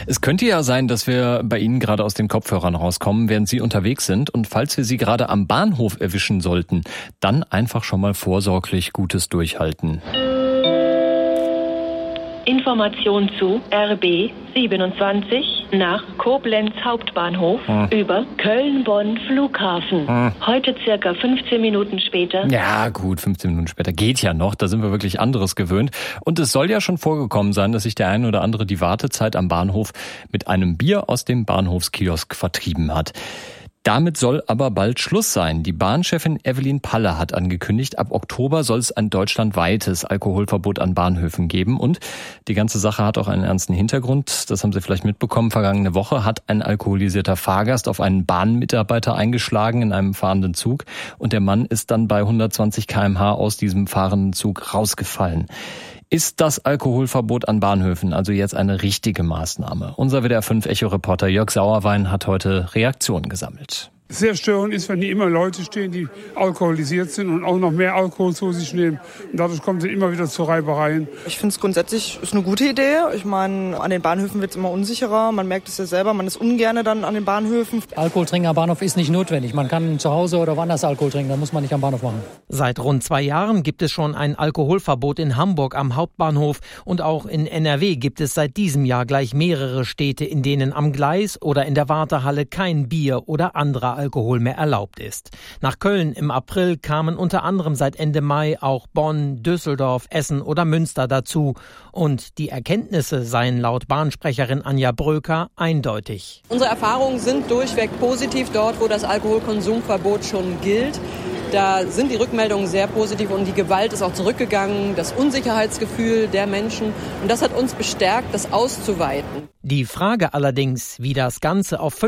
Es könnte ja sein, dass wir bei Ihnen gerade aus den Kopfhörern rauskommen, während Sie unterwegs sind. Und falls wir Sie gerade am Bahnhof erwischen sollten, dann einfach schon mal vorsorglich Gutes durchhalten. Information zu RB 27 nach Koblenz Hauptbahnhof über Köln-Bonn Flughafen. Heute circa 15 Minuten später. Ja gut, 15 Minuten später geht ja noch, da sind wir wirklich anderes gewöhnt. Und es soll ja schon vorgekommen sein, dass sich der eine oder andere die Wartezeit am Bahnhof mit einem Bier aus dem Bahnhofskiosk vertrieben hat. Damit soll aber bald Schluss sein. Die Bahnchefin Evelyn Palle hat angekündigt, ab Oktober soll es ein deutschlandweites Alkoholverbot an Bahnhöfen geben. Und die ganze Sache hat auch einen ernsten Hintergrund. Das haben Sie vielleicht mitbekommen. Vergangene Woche hat ein alkoholisierter Fahrgast auf einen Bahnmitarbeiter eingeschlagen in einem fahrenden Zug. Und der Mann ist dann bei 120 km/h aus diesem fahrenden Zug rausgefallen. Ist das Alkoholverbot an Bahnhöfen also jetzt eine richtige Maßnahme? Unser WDR 5 Echo-Reporter Jörg Sauerwein hat heute Reaktionen gesammelt. Sehr störend ist, wenn hier immer Leute stehen, die alkoholisiert sind und auch noch mehr Alkohol zu sich nehmen. Und dadurch kommt es immer wieder zu Reibereien. Ich finde es grundsätzlich ist eine gute Idee. Ich meine, an den Bahnhöfen wird es immer unsicherer. Man merkt es ja selber, man ist ungerne dann an den Bahnhöfen. Alkohol trinken am Bahnhof ist nicht notwendig. Man kann zu Hause oder woanders Alkohol trinken. Da muss man nicht am Bahnhof machen. Seit rund 2 Jahren gibt es schon ein Alkoholverbot in Hamburg am Hauptbahnhof. Und auch in NRW gibt es seit diesem Jahr gleich mehrere Städte, in denen am Gleis oder in der Wartehalle kein Bier oder anderer Alkohol mehr erlaubt ist. Nach Köln im April kamen unter anderem seit Ende Mai auch Bonn, Düsseldorf, Essen oder Münster dazu. Und die Erkenntnisse seien laut Bahnsprecherin Anja Bröker eindeutig. Unsere Erfahrungen sind durchweg positiv dort, wo das Alkoholkonsumverbot schon gilt. Da sind die Rückmeldungen sehr positiv und die Gewalt ist auch zurückgegangen, das Unsicherheitsgefühl der Menschen. Und das hat uns bestärkt, das auszuweiten. Die Frage allerdings, wie das Ganze auf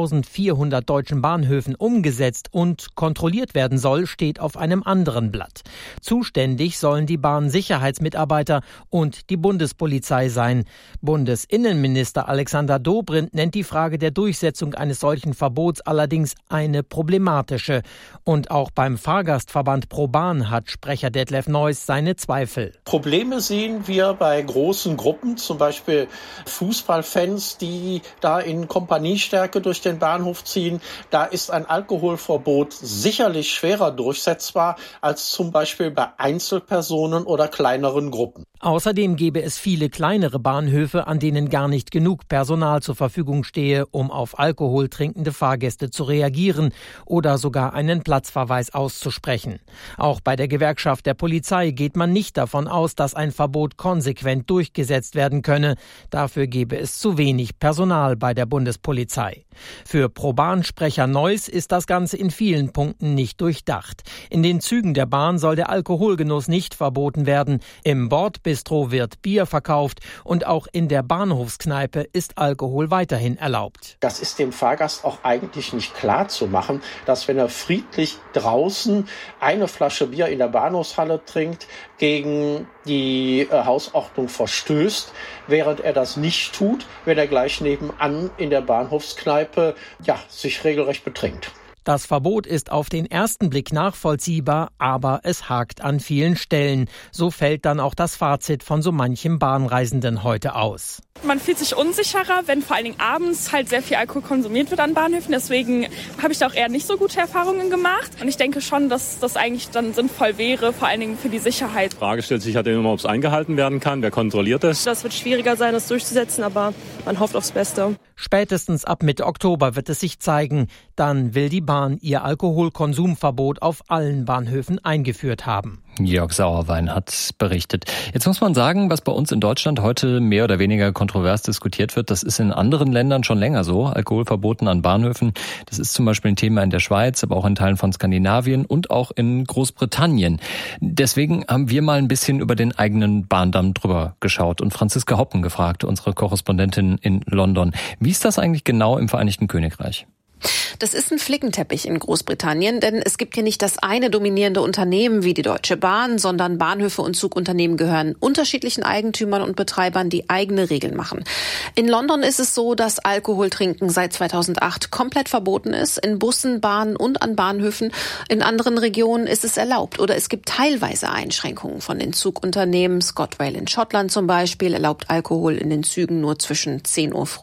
5.400 deutschen Bahnhöfen umgesetzt und kontrolliert werden soll, steht auf einem anderen Blatt. Zuständig sollen die Bahnsicherheitsmitarbeiter und die Bundespolizei sein. Bundesinnenminister Alexander Dobrindt nennt die Frage der Durchsetzung eines solchen Verbots allerdings eine problematische. Und auch beim Fahrgastverband ProBahn hat Sprecher Detlef Neuss seine Zweifel. Probleme sehen wir bei großen Gruppen, zum Beispiel Fußballfans, die da in Kompaniestärke durch den Bahnhof ziehen. Da ist ein Alkoholverbot sicherlich schwerer durchsetzbar als zum Beispiel bei Einzelpersonen oder kleineren Gruppen. Außerdem gäbe es viele kleinere Bahnhöfe, an denen gar nicht genug Personal zur Verfügung stehe, um auf Alkohol trinkende Fahrgäste zu reagieren oder sogar einen Platzverweis auszusprechen. Auch bei der Gewerkschaft der Polizei geht man nicht davon aus, dass ein Verbot konsequent durchgesetzt werden könne. Dafür gebe es zu wenig Personal bei der Bundespolizei. Für ProBahn-Sprecher Neuss ist das Ganze in vielen Punkten nicht durchdacht. In den Zügen der Bahn soll der Alkoholgenuss nicht verboten werden. Im Bordbistro wird Bier verkauft und auch in der Bahnhofskneipe ist Alkohol weiterhin erlaubt. Das ist dem Fahrgast auch eigentlich nicht klar zu machen, dass wenn er friedlich draußen eine Flasche Bier in der Bahnhofshalle trinkt, gegen die Hausordnung verstößt, während er das nicht tut, wenn er gleich nebenan in der Bahnhofskneipe sich regelrecht betrinkt. Das Verbot ist auf den ersten Blick nachvollziehbar, aber es hakt an vielen Stellen. So fällt dann auch das Fazit von so manchem Bahnreisenden heute aus. Man fühlt sich unsicherer, wenn vor allen Dingen abends halt sehr viel Alkohol konsumiert wird an Bahnhöfen. Deswegen habe ich da auch eher nicht so gute Erfahrungen gemacht. Und ich denke schon, dass das eigentlich dann sinnvoll wäre, vor allen Dingen für die Sicherheit. Die Frage stellt sich halt immer, ob es eingehalten werden kann. Wer kontrolliert das? Das wird schwieriger sein, das durchzusetzen, aber man hofft aufs Beste. Spätestens ab Mitte Oktober wird es sich zeigen. Dann will die Bahn ihr Alkoholkonsumverbot auf allen Bahnhöfen eingeführt haben. Jörg Sauerwein hat berichtet. Jetzt muss man sagen, was bei uns in Deutschland heute mehr oder weniger kontrovers diskutiert wird, das ist in anderen Ländern schon länger so. Alkoholverboten an Bahnhöfen, das ist zum Beispiel ein Thema in der Schweiz, aber auch in Teilen von Skandinavien und auch in Großbritannien. Deswegen haben wir mal ein bisschen über den eigenen Bahndamm drüber geschaut und Franziska Hoppen gefragt, unsere Korrespondentin in London. Wie ist das eigentlich genau im Vereinigten Königreich? Das ist ein Flickenteppich in Großbritannien, denn es gibt hier nicht das eine dominierende Unternehmen wie die Deutsche Bahn, sondern Bahnhöfe und Zugunternehmen gehören unterschiedlichen Eigentümern und Betreibern, die eigene Regeln machen. In London ist es so, dass Alkoholtrinken seit 2008 komplett verboten ist, in Bussen, Bahnen und an Bahnhöfen. In anderen Regionen ist es erlaubt oder es gibt teilweise Einschränkungen von den Zugunternehmen. ScotRail in Schottland zum Beispiel erlaubt Alkohol in den Zügen nur zwischen 10 Uhr früh